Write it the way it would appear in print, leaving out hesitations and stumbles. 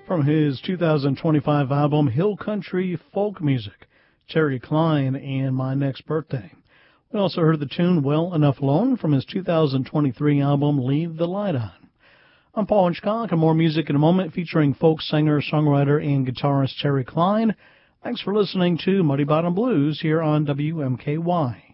From his 2025 album, Hill Country Folk Music, Terry Klein and My Next Birthday. We also heard the tune Well Enough Alone from his 2023 album, Leave the Light On. I'm Paul Hitchcock, and more music in a moment featuring folk singer, songwriter, and guitarist Terry Klein. Thanks for listening to Muddy Bottom Blues here on WMKY.